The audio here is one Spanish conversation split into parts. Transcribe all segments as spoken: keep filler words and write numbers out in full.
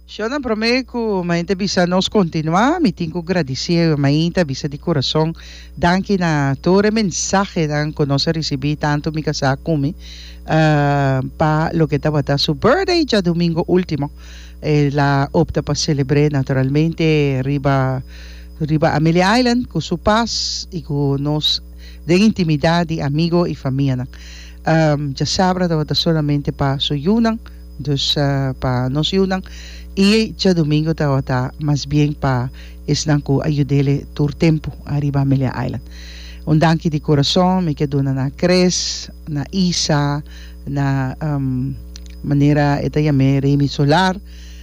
Eu não prometo que a gente bisa nos continuar, me tenho que agradecer a gente bisa de coração, danke na todo mensaje dan que nós recebi tanto mi casa como uh, pa lo que estava a su birthday ya domingo último, eh, la opta para celebrar naturalmente riba riba Amelia Island com su paz e com nos de intimidade, amigo e família. Um, já sabe, estava solamente para su yunang, dus uh, para nos yunang. Y ya domingo estaba más bien para esnanco ayudarle todo tempo arriba a Amelia Island. Un danke de corazón me quedo na Cres, na Isa, na um, manera esta llame Remy Solar,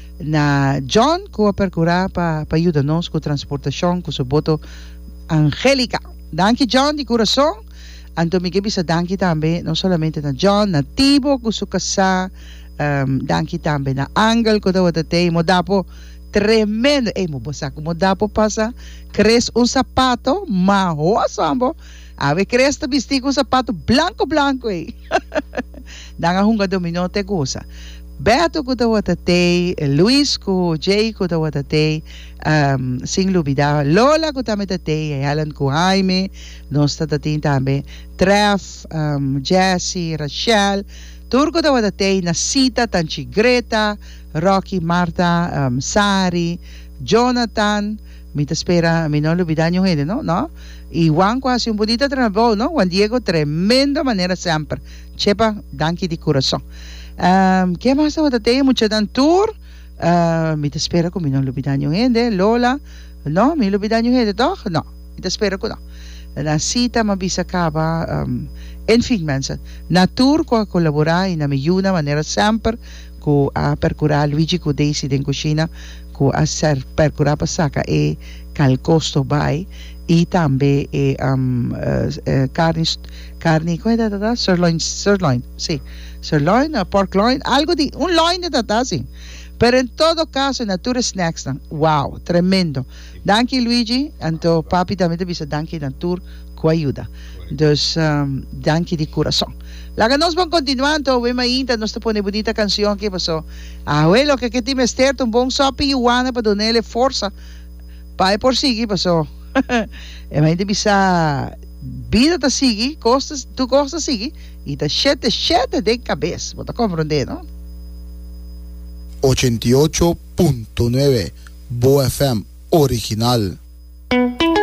na John que percura para pa ayudarnos con transportación con su voto Angélica. Danke John de corazón. Anto me quedo danke también no solamente na John, na Tibo con su casa. Um, danke também na Angel que eu te mo dapo tremendo eh mo bosa como dapo passa cres um sapato marrom sambo ave cres te vestir com sapato branco branco eh danga hunga domino te goza Beto que eu te Luis que Jay que eu te um, sem dúvida Lola que também te Helen que Jaime nós te também Treff um, Jessie Rachel Turco da wadatei na Sita, Tanchi Greta, Rocky, Marta, um, Sari, Jonathan, mi te espera, mi no lo olvidan yung gente, ¿no? ¿No? Y Juan hace un bonito trabajo, ¿no? Juan Diego, tremenda manera siempre. Chepa, danke de corazón. Um, ¿Qué más da wadatei? Mucha dan tour. Uh, mi te espera con mi no lo olvidan yung gente. Lola, ¿no? Mi lo olvidan yung gente, ¿no? No, mi te espera con no. Na Sita, mabisa ka ba? Um, Enfim, mensen, natuur ko colaborar e na miuna maneira sempre ko a percurar Luigi ko Daisy den cucina ko a ser percurar pasaka e cal costo bai e também e um, uh, uh, carne carne ko da da sirloin sirloin sí sirloin uh, pork loin algo de un loin de da sim pero en todo caso natura snacks dan wow tremendo danke Luigi anto papi também te bisa danke natur ko ayuda. Dus um, danke de corazón. La que nos van continuando, we mainta, nos te pone bonita canción que pasó. Abuelo, que que ti me esterto un bon sopi iguana para donarle fuerza. Pai por sigi pasó. E mainta bisa vida ta sigi, costas, tu costa sigi, y ta chete chete de cabeza. ¿Vos te comprendes, no? ochenta y ocho punto nueve Bo F M original.